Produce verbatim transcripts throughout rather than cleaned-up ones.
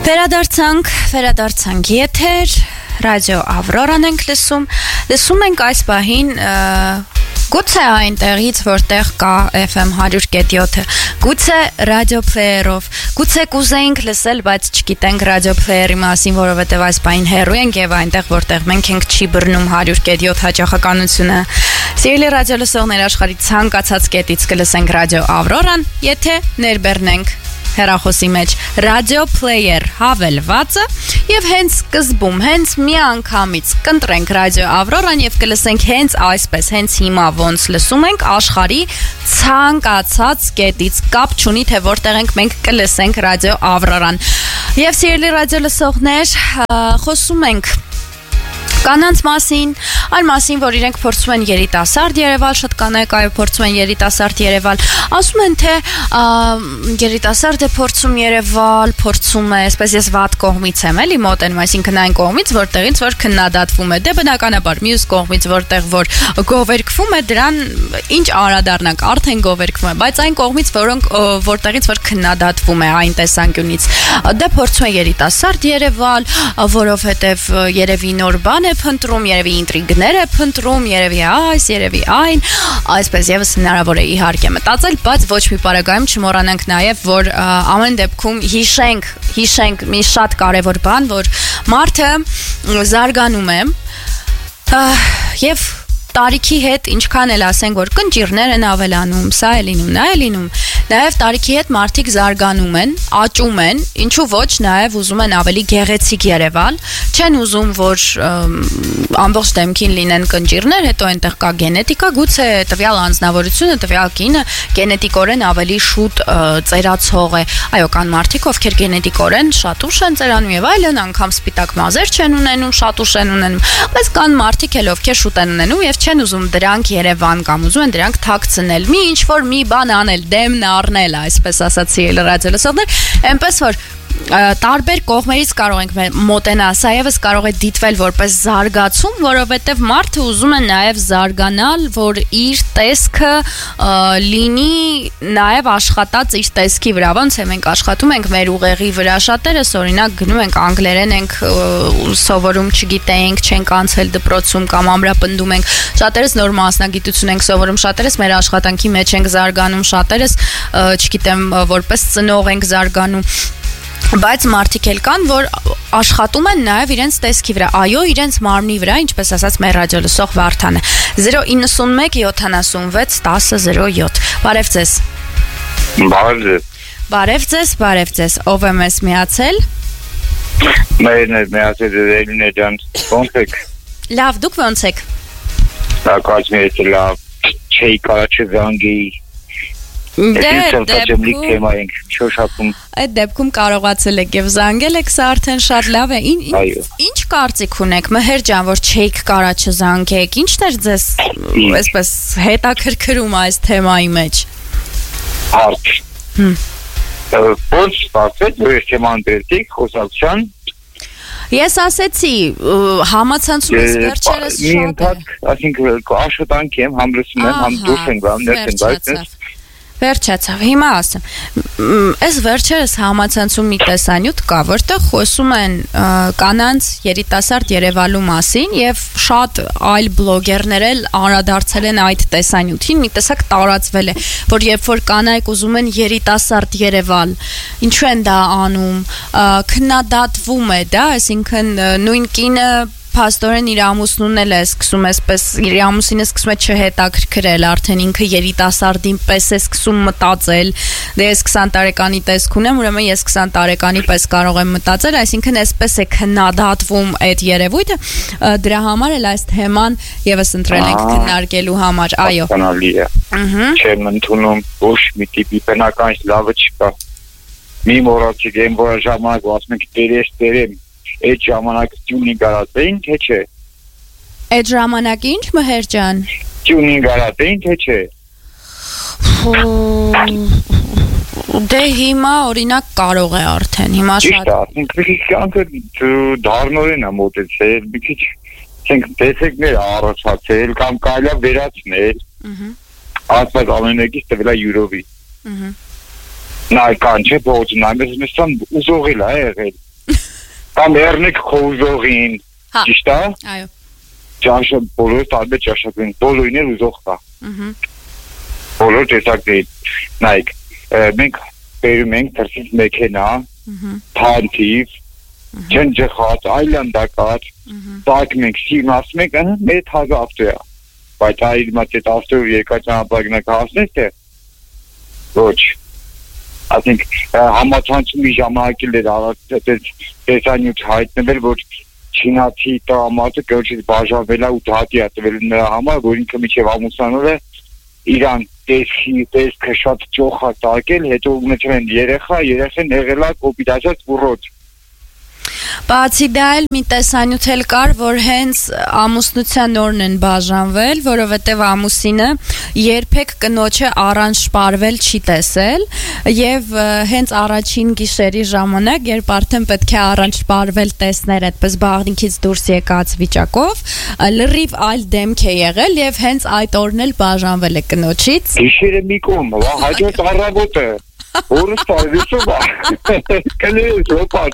Վերադարձանք, վերադարձանք եթեր, ռադիո Ավրորան ենք լսում, լսում ենք այս պահին գուցե այնտեղից, որտեղ կա F M one hundred point seven, գուցե ռադիո փլեյերով, գուցե կուզեինք լսել, բայց չգիտենք ռադիո փլեյերի մասին, որովհետև այս պահին հեռու ենք եւ այնտեղ, որտեղ մենք ենք չի բռնում one hundred point seven հաճախականությունը։ Սիրելի ռադիո լսողներ, աշխարհի ցանկացած կետից կլսենք ռադիո Ավրորան, եթե ներբեռնենք հեռախոսի մեջ ռադիո փլեյեր հավելվածը եւ հենց սկզբում, հենց մի անգամից կընտրենք ռադիո Ավրորան եւ կլսենք հենց այսպես, հենց հիմա ոնց լսում ենք աշխարհի ցանկացած կետից, կապ չունի թե որտեղ ենք, մենք կլսենք ռադիո Ավրորան։ Եվ սիրելի ռադիո լսողներ, խոսում ենք կանանց մասին, այն մասին, որ իրենք փորձում են երիտասարդ Երևալ, շատ կանայք այո փորձում են երիտասարդ Երևալ, ասում են թե երիտասարդը փորձում Երևալ, փորձում է, այսպես ես վատ կողմից եմ, էլի մոտենում, այսինքն այն կողմից, որտեղից որ քննադատվում է, դե բնականաբար մյուս կողմից, որտեղ որ գովերգվում է, դրան ինչ անդրադառնանք, արդեն գովերգվում է, բայց այն կողմից, որոնք որտեղից որ քննադատվում է այն տեսանկյունից, դե փորձում է երիտասարդ Երևալ, որովհետև երևի նոր բան է փնտրում, երևի ինտրիգներ է փնտրում, երևի այս, երևի այն, այսպես եւս հնարավոր է իհարկե մտածել, բայց ոչ մի պարագայում չմոռանանք նաեւ, որ ամեն դեպքում հիշենք, հիշենք մի շատ կարեւոր բան, որ մարդը զարգանում է եւ տարիքի հետ ինչքան էլ ասենք, որ կնճիռներ են ավելանում, սա է լինում, նա է լինում, նաև տարիքի հետ մարդիկ զարգանում են, աճում են, ինչու ոչ, նաև ուզում են ավելի գեղեցիկ Երևալ, չեն ուզում, որ ամբողջ դեմքին լինեն կնճիռներ, հետո այնտեղ կա գենետիկա, գուցե տվյալ անձնավորությունը, տվյալ կինը գենետիկորեն ավելի շուտ ծերացող է, այո, կան մարդիկ, ովքեր գենետիկորեն շատ ուշ են ծերանում եւ այլն, անգամ սպիտակ մազեր չեն ունենում, շատ ուշ են ունենում, բայց կան մարդիկ էլ ովքեր շուտ են ունենում եւ չեն ուզում դրանք Երևան կամ ուզում են դրանք թաքցնել, մի ինչ որ մի բան անել, դեմն առնել, այսպես ասացի ռադիո լսողներ, այնպես որ տարբեր կողմերից կարող ենք մոտենալ, սա եւս կարող է դիտվել որպես զարգացում, որովհետեւ մարդը ուզում է նաեւ զարգանալ, որ իր տեսքը լինի նաեւ աշխատած իր տեսքի վրա, ոնց է մենք աշխատում ենք մեր ուղեղի վրա, շատերս օրինակ գնում ենք անգլերեն ենք սովորում, չգիտենք, չենք անցել դպրոցում կամ ամրապնդում ենք, շատերս նոր մասնագիտություն ենք սովորում, շատերս մեր աշխատանքի մեջ ենք զարգանում, շատերս, չգիտեմ, որպես ծնող ենք զարգանում, բայց մարդիկ էլ կան, որ աշխատում են նաև իրենց տեսքի վրա, այո, իրենց մարմնի վրա, ինչպես ասաց մեր ռադիո լսող Վարդանը։ zero nine one seven seven one zero zero seven Բարև ձեզ։ Բարև ձեզ։ Բարև ձեզ, բարև ձեզ։ Ով է մեզ միացել։ Մերն է միացել Էլինե ջան, ո՞նց եք։ Լավ, դուք ո՞նց եք։ Սակայն ես լավ, չէի կարա չզանգեի։ Դե դեպքում այդ դեպքում կարողացել եք եւ զանգել եք, սա արդեն շատ լավ է։ Ինչ կարծիք ունեք, Մհեր ջան, որ չէիք կարա չզանգեք, ինչն էր ձեզ այսպես հետաքրքրում այս թեմայի մեջ։ Արդ։ Ոնց ստացվեց, որ ես չեմ անդրեցիք խոսակցության։ Ես ասեցի, համացանցում ես վերջերս շատ է։ Այսինքն աշխատանք եմ, համ լսում եմ, համ դուրս եմ գալու, ներս եմ գալիս։ Վերջացավ, հիմա ասեմ, այս վերջերս համացանցում մի տեսանյութ կա, որտեղ խոսում են կանանց երիտասարդ Երևալու մասին եւ շատ այլ բլոգերներ էլ անդրադարձել են այդ տեսանյութին, մի տեսակ տարածվել է, որ երբ որ կանայք ուզում են երիտասարդ Երևալ, ինչու են դա անում, քննադատվում է դա, այսինքն նույն կինը փաստորեն իր ամուսնուն էլ է սկսում այսպես իր ամուսինը սկսում է չհետաքրքրել, արդեն ինքը երիտասարդին պես է սկսում մտածել, դե ես twenty տարեկանի տեսք ունեմ, ուրեմն ես twenty տարեկանի պես կարող եմ մտածել, այսինքն այսպես է քննադատվում այդ երևույթը, դրա համար էլ այս թեման եւս ընտրել ենք քննարկելու համար, այո։ Բանալի է։ Չեմ ընդունում ոչ մի տիպի բնական լավը չկա։ Մի մոռացեք, այն որ ժամանակ ասում եք դերես դերեմ Այդ ժամանակ տյունինգ արածեին, թե չէ։ Այդ ժամանակ ինչ, Մհեր ջան։ Տյունինգ արածեին, թե չէ։ Դե հիմա օրինակ կարող է արդեն, հիմա շատ։ Ճիշտ է, կյանքը դառնորեն է մոտեցել, մի քիչ ցենք տեսակներ առաջացել կամ կարելի է վերացնել։ Ասած ամեն մեկից տվել է յուրովի։ Նա կան չէ, փոքր նայես, մեսան ուզողել է եղել։ կամ Էրնիկ Խոզողին, ճիշտ է։ Այո։ Ճաշը բոլոր տարբեր ճաշակին, բոլորին էլ ուզող կա։ Ահա։ Բոլոր տեսակների, նայեք, մենք բերում ենք դրսից մեքենա, թանթիվ, ջնջխած, այլանդակած, տակ մենք սիրն ասում ենք, մեր թազը ավտո է, բայց այլ մատ այդ ավտով երկա ճանապարհնակ հասնես թե ոչ, ասենք համացանցումի ժամանակել էր առաջ տեսանյութ հայտնվել, որ չինացի տղամարդը կրոջից բաժանվել է ու դատի է տվել նրա համար, որ ինքը մինչև ամուսնանալ է իրան տեսքի, տեսքը շատ ճոխ է տակել, հետո ունեցել են երեխա, երեխան եղել է կոպիտ ասած ուռոց։ Բացի դա էլ մի տեսանյութ էլ կար, որ հենց ամուսնության օրն են բաժանվել, որովհետև ամուսինը երբեք կնոջը առանց շպարվել չի տեսել եւ հենց առաջին գիշերի ժամանակ, երբ արդեն պետք է առանց շպարվել տեսներ այդպես բաղնիքից դուրս եկած վիճակով, լրիվ այլ դեմք է եղել եւ հենց այդ օրն էլ բաժանվել է կնոջից։ Գիշերը մի կողմ, հաջորդ առավոտը Որս պարվիսում կլես ոպատ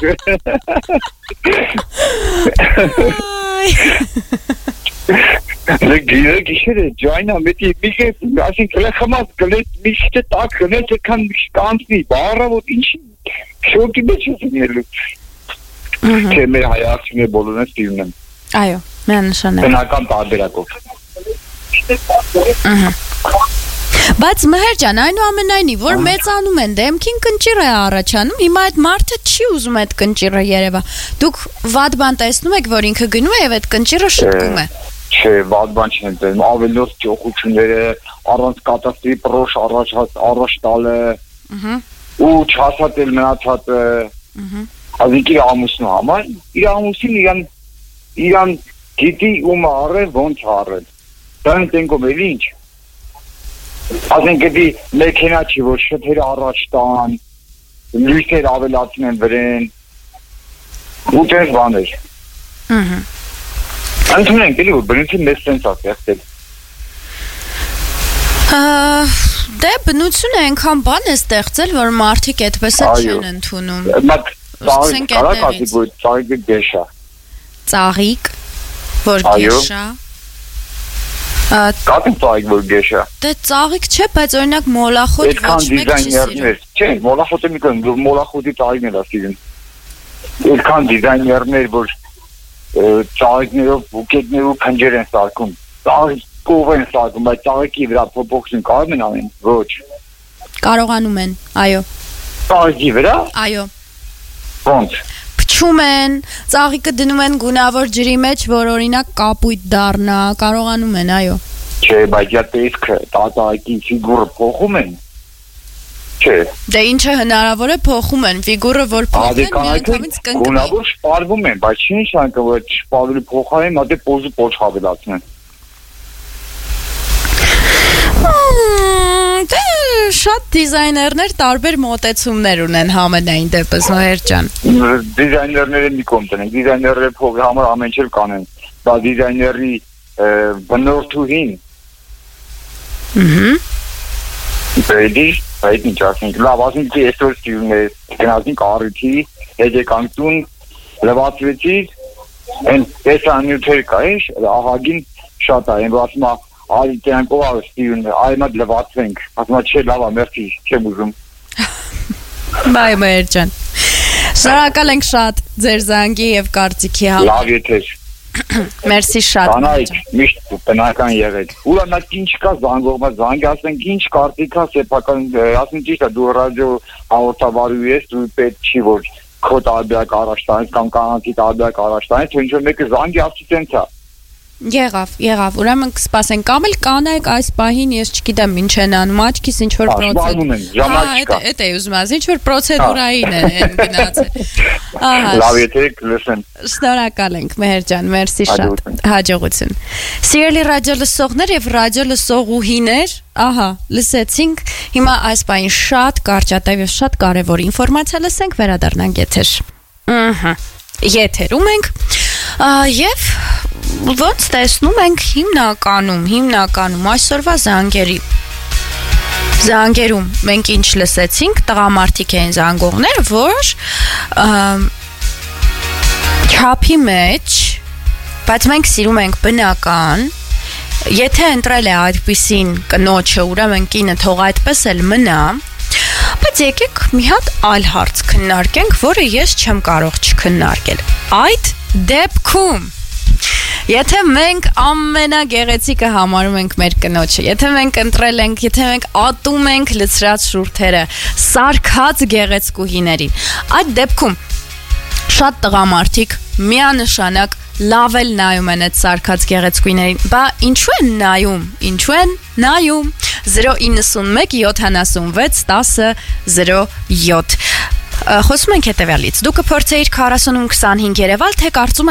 Գիրը գիշերը ջայնա մետի միգես ասին կլեխամաز կլես միշտը տակ կնես եկան կանցնի բարավոտ ինչի շոկի մեջ ուսինելու Թե մեր հայացում է բոլորն է ստիվն եմ Այո, միանշանակ Բնական տարբերակով Ահա Բայց Մհեր ջան, այնուամենայնիվ, որ մեծանում են, դեմքին կնճիր է առաջանում, հիմա այդ մարդը չի ուզում այդ կնճիրը երևա։ Դուք վատ բան տեսնում եք, որ ինքը գնում է եւ այդ կնճիրը շտկում է։ Չէ, վատ բան չեն տեսնում, ավելորդ ճոխությունները, առանց կատաստրի պրոշ առաջ առաջ տալը։ Ահա։ Ու չհասածել մնացածը։ Ահա։ Ազինքի ամուսնու համար, իր ամուսին իրան իրան գիտի ում առել, ոնց առել։ Դա ընտենքում էլի ինչ։ Ասենք էդի մեքենա չի, որ շփերը առաջ տան, լույսեր ավելացնեն վրեն, ու տես բաներ։ Ահա։ Ընդունենք էլի, որ բնություն մեզ տենց է ստեղծել։ Դե բնությունը այնքան բան է ստեղծել, որ մարդիկ այդպես է չեն ընդունում։ Մատ ծաղիկ կարակ ասի, որ ծաղիկը գեշ է։ Ծաղիկ, որ գեշ է։ Կատին ծաղիկ որ գեշ է։ Դե ծաղիկ չէ, բայց օրինակ մոլախոտ ոչ մեկ չի սիրում։ Չէ, մոլախոտը մի կան, մոլախոտի ծաղիկներ է սիրում։ Այդքան դիզայներներ, որ ծաղիկներով, բուկետներով քնջեր են սարքում։ Ծաղիկով են սարքում, բայց ծաղիկի վրա փոփոխություն կարող են անեն, ոչ։ Կարողանում են, այո։ Ծաղիկի վրա։ Այո։ Ոնց։ Փչում են, ծաղիկը դնում են գունավոր ջրի մեջ, որ օրինակ կապույտ դառնա, կարողանում են, այո։ Չէ, բայց յա տեսքը, ծաղիկի ֆիգուրը փոխում են։ Չէ։ Դե ինչը հնարավոր է փոխում են, ֆիգուրը որ փոխեն, միանգամից կընկնի։ Գունավոր շպարվում են, բայց չի նշանակը, որ շպարվելու փոխարեն մատե պոզը պոչ հավելացնեն։ Դե շատ դիզայներներ տարբեր մոտեցումներ ունեն համենայն դեպս Մհեր ջան։ Դիզայներները մի կողմ տնեն, դիզայներները փոխամը ամեն ինչ կանեն, դա դիզայների բնորդուհին։ Ահա։ Բեդի, այդ ինչ ասենք, լավ ասենք այսօր ստիվն է, գնացինք առիթի, հետ եկանք տուն, լվացվեցի, այն տեսանյութեր կա, ահագին շատ է, այն ասում է Այլ տյանքով ավստիուն, այլ մատ լվացվենք, ասում է չէ լավա, մերթի, չեմ ուզում։ Բայ Մհեր ջան, շնորհակալ ենք շատ ձեր զանգի և կարծիքի համար։ Լավ եթեր։ Մերսի շատ։ Կանայք, միշտ բնական եղեք։ Ուրա նա ինչ կա զանգողմա, զանգի ասենք ինչ կարծիք կա, սեփական, ասենք ճիշտ է, դու ռադիո հաղորդավարու ես, դու պետք չի, որ քո տարբերակ առաջ տանես կամ կանանցի տարբերակ առաջ տանես, թե ինչ-որ մեկը զանգի ասի տենց է։ Եղավ, եղավ, ուրեմն կսպասենք, կամ էլ կանայք այս պահին, ես չգիտեմ ինչ են անում, աչքիս ինչ-որ պրոցեդուրային են գնացել։ Լավ եթեր կլսեն։ Շնորհակալ ենք Մհեր ջան, մերսի շատ, հաջողություն։ Սիրելի ռադիո լսողներ և ռադիո լսողուհիներ, ահա, լսեցինք, հիմա այս պահին շատ կարճատև և շատ կարևոր ինֆորմացիա լսենք, վերադառնանք եթեր։ Ահա, եթերում ենք և ոնց տեսնում ենք հիմնականում, հիմնականում այսօրվա զանգերի զանգերում մենք ինչ լսեցինք, տղամարդիկ էին զանգողներ, որ չափի մեջ, բայց մենք սիրում ենք բնական, եթե ընտրել է այդպիսին կնոջը, ուրեմն կինը թող այդպես էլ մնա, բայց եկեք մի հատ այլ հարց քննարկենք, որը ես չեմ կարող չքննարկել։ Այդ դեպքում եթե մենք ամենագեղեցիկը համարում ենք մեր կնոջը, եթե մենք ընտրել ենք, եթե մենք ատում ենք լցրած շուրթերը, սարքած գեղեցկուհիներին, այդ դեպքում շատ տղամարդիկ միանշանակ լավ էլ նայում են այդ սարքած գեղեցկուհիներին, բա ինչու են նայում, ինչու են նայում, zero նine մեկ յոթանասունվեց տասը զիրո յոթ Խոսում ենք հետևյալից, դու կփորձեիր քառասուն ու քսանհինգ երևալ, թե կարծում